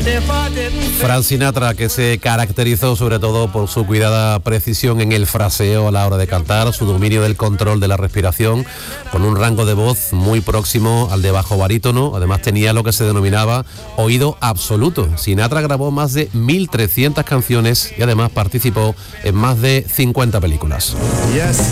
Frank Sinatra, que se caracterizó sobre todo por su cuidada precisión en el fraseo a la hora de cantar, su dominio del control de la respiración, con un rango de voz muy próximo al de bajo barítono. Además tenía lo que se denominaba oído absoluto. Sinatra grabó más de 1.300 canciones y además participó en más de 50 películas. Yes,